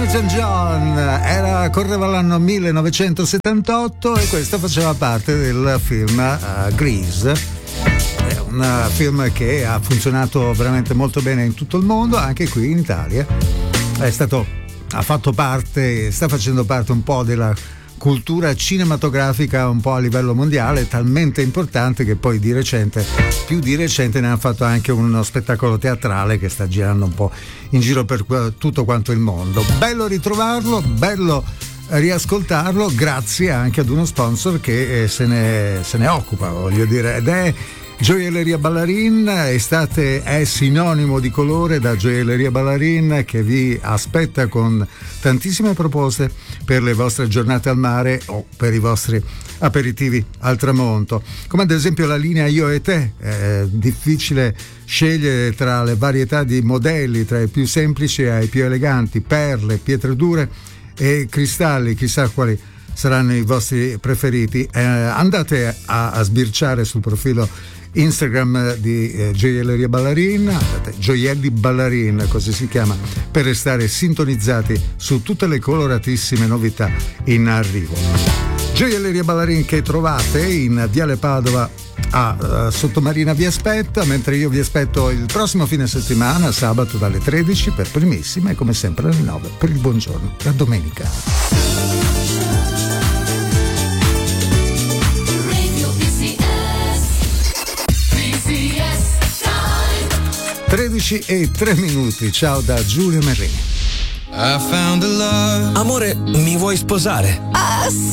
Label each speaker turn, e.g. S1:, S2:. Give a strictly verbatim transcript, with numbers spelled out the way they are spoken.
S1: Elton John, era, correva l'anno millenovecentosettantotto e questo faceva parte del film uh, Grease. È un film che ha funzionato veramente molto bene in tutto il mondo, anche qui in Italia. È stato, ha fatto parte, sta facendo parte un po' della cultura cinematografica un po' a livello mondiale, talmente importante che poi di recente, più di recente, ne hanno fatto anche uno spettacolo teatrale che sta girando un po' in giro per tutto quanto il mondo. Bello ritrovarlo, bello riascoltarlo, grazie anche ad uno sponsor che se ne, se ne occupa, voglio dire, ed è Gioielleria Ballarin. Estate è sinonimo di colore da Gioielleria Ballarin, che vi aspetta con tantissime proposte per le vostre giornate al mare o per i vostri aperitivi al tramonto, come ad esempio la linea Io e Te. È difficile scegliere tra le varietà di modelli, tra i più semplici ai più eleganti, perle, pietre dure e cristalli, chissà quali saranno i vostri preferiti. Eh, andate a, a sbirciare sul profilo Instagram di eh, Gioielleria Ballarin, andate, Gioielli Ballarin, così si chiama, per restare sintonizzati su tutte le coloratissime novità in arrivo. Gioielleria Ballarin che trovate in Viale Padova a uh, Sottomarina vi aspetta, mentre io vi aspetto il prossimo fine settimana, sabato dalle tredici per Primissima e come sempre alle nove per il buongiorno, la domenica. tredici e tre minuti. Ciao da Giulio Merrini.
S2: Amore, mi vuoi sposare?
S3: Ah,